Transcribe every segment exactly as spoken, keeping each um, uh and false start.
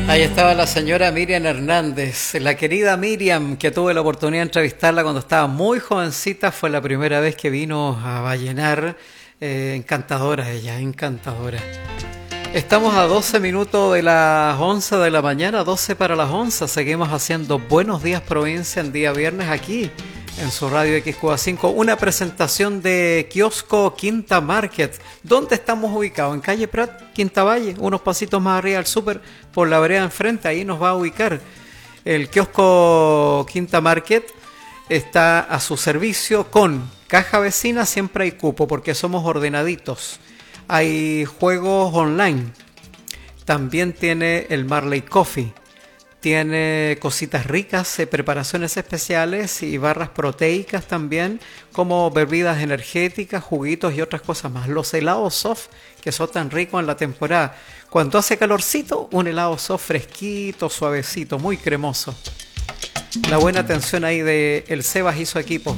Ahí estaba la señora Miriam Hernández, la querida Miriam, que tuve la oportunidad de entrevistarla cuando estaba muy jovencita, fue la primera vez que vino a Vallenar, eh, encantadora ella, encantadora. Estamos a doce minutos de las once de la mañana, doce para las once, seguimos haciendo Buenos Días Provincia en día viernes aquí en su radio X Q A cinco, una presentación de Kiosco Quinta Market. ¿Dónde estamos ubicados? En calle Prat, Quinta Valle, unos pasitos más arriba del súper, por la vereda enfrente, ahí nos va a ubicar. El Kiosco Quinta Market está a su servicio con caja vecina, siempre hay cupo porque somos ordenaditos. Hay juegos online, también tiene el Marley Coffee. Tiene cositas ricas, eh, preparaciones especiales y barras proteicas también, como bebidas energéticas, juguitos y otras cosas más. Los helados soft, que son tan ricos en la temporada. Cuando hace calorcito, un helado soft fresquito, suavecito, muy cremoso. La buena atención ahí de el Sebas y su equipo.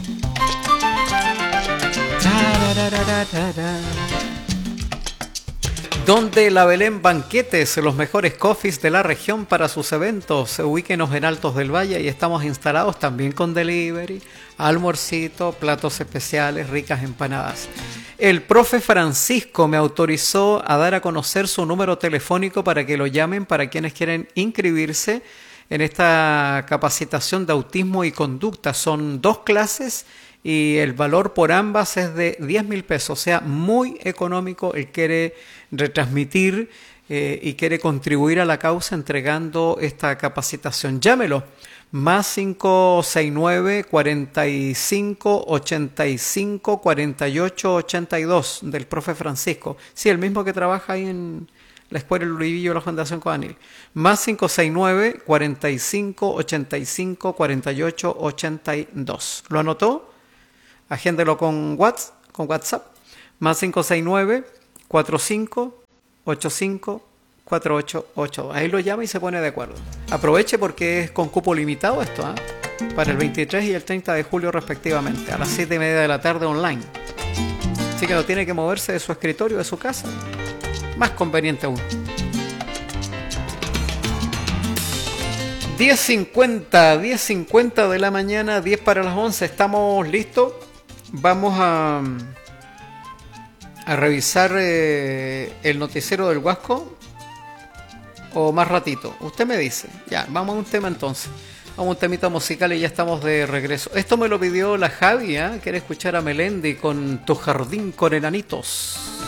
Donde la Belén Banquetes, los mejores coffees de la región para sus eventos. Ubíquenos en Altos del Valle y estamos instalados también con delivery, almuercito, platos especiales, ricas empanadas. El profe Francisco me autorizó a dar a conocer su número telefónico para que lo llamen para quienes quieren inscribirse en esta capacitación de autismo y conducta. Son dos clases y el valor por ambas es de diez mil pesos, o sea, muy económico. Él quiere retransmitir eh, y quiere contribuir a la causa entregando esta capacitación. Llámelo, más cinco seis nueve, cuarenta y cinco, ochenta y cinco, cuarenta y ocho, ochenta y dos del profe Francisco. Sí, el mismo que trabaja ahí en la Escuela El Uribillo de la Fundación Codanil. Más cinco seis nueve, cuarenta y cinco, ochenta y cinco, cuarenta y ocho, ochenta y dos. ¿Lo anotó? Agéndelo con WhatsApp, con WhatsApp, más cinco seis nueve, cuarenta y cinco, ochenta y cinco, cuarenta y ocho ochenta y dos. Ahí lo llama y se pone de acuerdo. Aproveche porque es con cupo limitado esto, ¿eh? Para el veintitrés y el treinta de julio respectivamente, a las siete y media de la tarde online. Así que no tiene que moverse de su escritorio, de su casa. Más conveniente aún. diez cincuenta, diez cincuenta de la mañana, diez para las once. ¿Estamos listos? Vamos a, a revisar eh, el noticiero del Huasco o más ratito. Usted me dice. Ya, vamos a un tema entonces. Vamos a un temita musical y ya estamos de regreso. Esto me lo pidió la Javi, ¿eh? Quiere escuchar a Melendi con Tu Jardín con Enanitos.